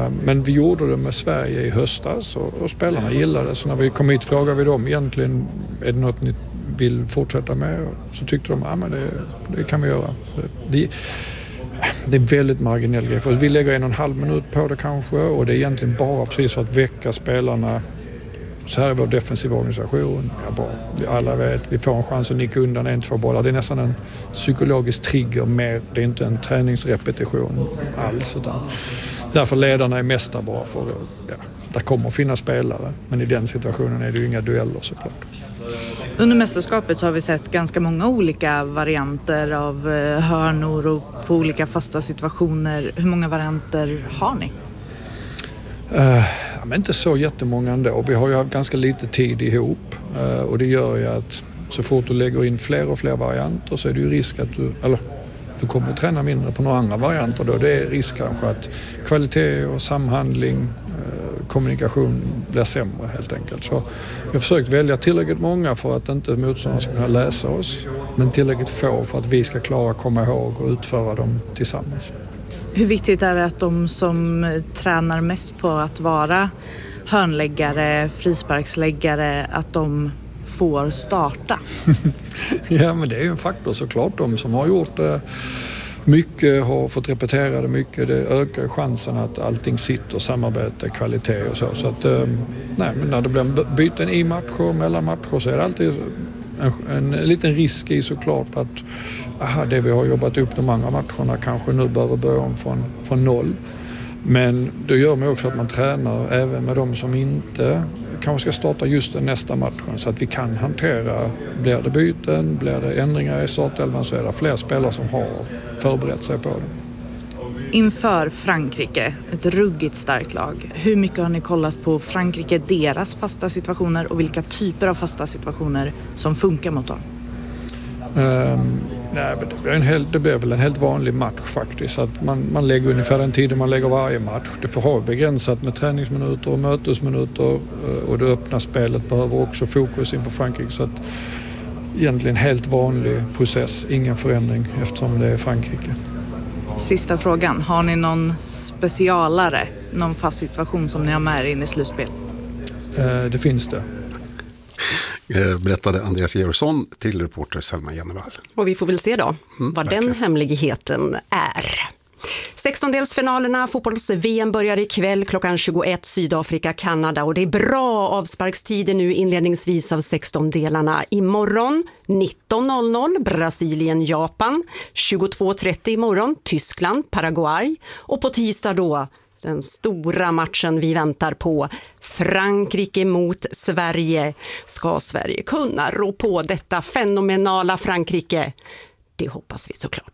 Men vi gjorde det med Sverige i höstas och spelarna gillade det. Så när vi kom hit frågade vi dem egentligen, är det något ni vill fortsätta med? Så tyckte de, men det kan vi göra. Det är väldigt marginell grej för oss. Vi lägger 1,5 minut på det kanske, och det är egentligen bara precis för att väcka spelarna. Så här är vår defensiva organisation. Ja, bra. Alla vet, vi får en chans att nicka undan 1-2 bollar. Det är nästan en psykologisk trigger mer. Det är inte en träningsrepetition alls. Utan därför ledarna är mästare bara för där kommer att finnas spelare. Men i den situationen är det ju inga dueller såklart. Under mästerskapet så har vi sett ganska många olika varianter av hörnor och på olika fasta situationer. Hur många varianter har ni? Men inte så jättemånga ändå. Vi har ju haft ganska lite tid ihop. Och det gör ju att så fort du lägger in fler och fler varianter så är det ju risk att du kommer att träna mindre på några andra varianter då. Det är risk kanske att kvalitet och samhandling, kommunikation blir sämre helt enkelt. Så vi har försökt välja tillräckligt många för att inte motståndarna ska kunna läsa oss, men tillräckligt få för att vi ska klara att komma ihåg och utföra dem tillsammans. Hur viktigt är det att de som tränar mest på att vara hörnläggare, frisparksläggare, att de får starta? Ja, men det är ju en faktor såklart. De som har gjort det mycket, har fått repetera det mycket, det ökar chansen att allting sitter, samarbete, kvalitet och så. Så att, men när det blir byten i matcher, mellan matcher, så är det alltid en liten risk i såklart att det vi har jobbat upp de andra matcherna kanske nu behöver börja om från noll. Men det gör mig också att man tränar även med de som inte kanske ska starta just den nästa matchen, så att vi kan hantera, blir det byten, blir det ändringar i startelvan, så är det fler spelare som har förberett sig på det. Inför Frankrike, ett ruggigt starkt lag, hur mycket har ni kollat på Frankrike, deras fasta situationer och vilka typer av fasta situationer som funkar mot dem? Nej, det blir väl en helt vanlig match faktiskt. Att man lägger ungefär den tiden man lägger varje match. Det får ha begränsat med träningsminuter och mötesminuter, och det öppna spelet behöver också fokus inför Frankrike. Så att egentligen helt vanlig process, ingen förändring eftersom det är Frankrike. Sista frågan, har ni någon specialare, någon fast situation som ni har med er in i slutspel? Det finns det. Berättade Andreas Georgsson till reporter Selma Jennevall. Och vi får väl se då vad den hemligheten är. 16-delsfinalerna, fotbolls-VM börjar ikväll klockan 21, Sydafrika, Kanada, och det är bra avsparkstider nu inledningsvis av 16-delarna. Imorgon 19.00 Brasilien, Japan, 22.30 imorgon Tyskland, Paraguay, och på tisdag då den stora matchen vi väntar på, Frankrike mot Sverige. Ska Sverige kunna rå på detta fenomenala Frankrike? Det hoppas vi såklart.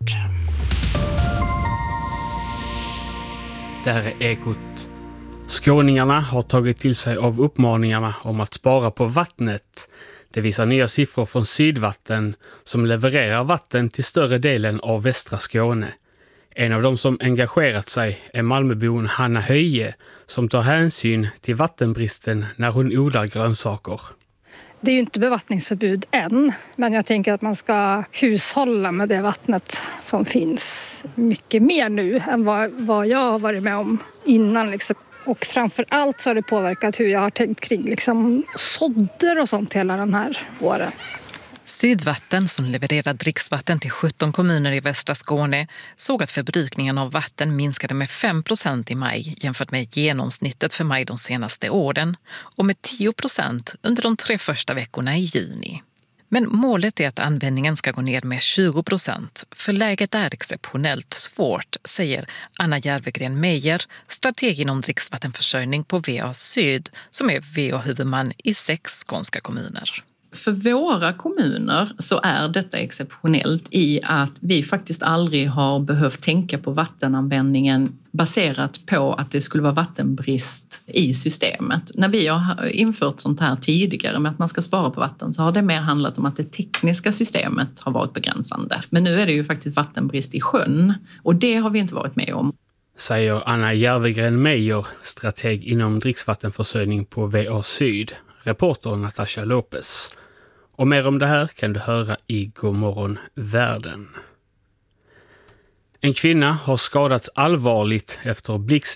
Det här är Ekot. Skåningarna har tagit till sig av uppmaningarna om att spara på vattnet. Det visar nya siffror från Sydvatten som levererar vatten till större delen av västra Skåne. En av dem som engagerat sig är Malmöbon Hanna Höje, som tar hänsyn till vattenbristen när hon odlar grönsaker. Det är ju inte bevattningsförbud än, men jag tänker att man ska hushålla med det vattnet som finns mycket mer nu än vad jag har varit med om innan. Liksom. Och framför allt så har det påverkat hur jag har tänkt kring liksom, sådder och sånt hela den här våren. Sydvatten, som levererar dricksvatten till 17 kommuner i västra Skåne, såg att förbrukningen av vatten minskade med 5% i maj jämfört med genomsnittet för maj de senaste åren och med 10% under de 3 första veckorna i juni. Men målet är att användningen ska gå ner med 20%, för läget är exceptionellt svårt, säger Anna Järvegren Meijer, strateg inom dricksvattenförsörjning på VA Syd, som är VA-huvudman i 6 skånska kommuner. För våra kommuner så är detta exceptionellt i att vi faktiskt aldrig har behövt tänka på vattenanvändningen baserat på att det skulle vara vattenbrist i systemet. När vi har infört sånt här tidigare med att man ska spara på vatten, så har det mer handlat om att det tekniska systemet har varit begränsande. Men nu är det ju faktiskt vattenbrist i sjön, och det har vi inte varit med om. Säger Anna Järvegren Meijer, strateg inom dricksvattenförsörjning på VA Syd. Reporter Natasha Lopez. Och mer om det här kan du höra i Godmorgon Världen. En kvinna har skadats allvarligt efter